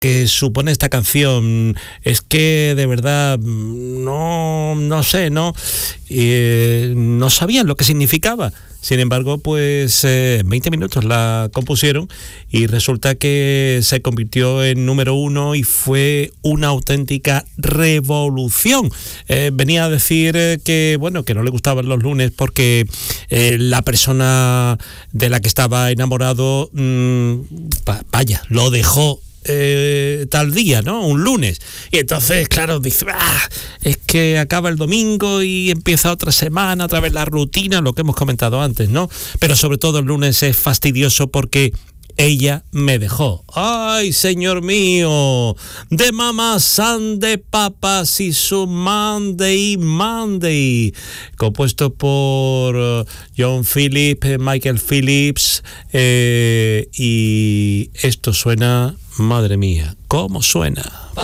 que supone esta canción. Es que de verdad no sé, no sabían lo que significaba. Sin embargo, pues 20 minutos la compusieron y resulta que se convirtió en número 1 y fue una auténtica revolución. Venía a decir que no le gustaban los lunes porque la persona de la que estaba enamorado, lo dejó tal día, ¿no? Un lunes. Y entonces, claro, dice, es que acaba el domingo y empieza otra semana, otra vez la rutina, lo que hemos comentado antes, ¿no? Pero sobre todo el lunes es fastidioso porque ella me dejó. ¡Ay, señor mío! De Mamas and de Papas y su Monday, compuesto por John Phillips, Michael Phillips, y esto suena, madre mía, ¿cómo suena?